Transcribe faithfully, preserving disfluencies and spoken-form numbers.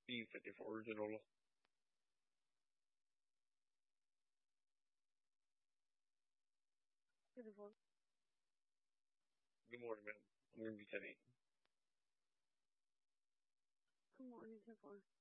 B fifty-four original. Beautiful. Good morning, man. I'm gonna be ten eight. Good morning, Tiffany.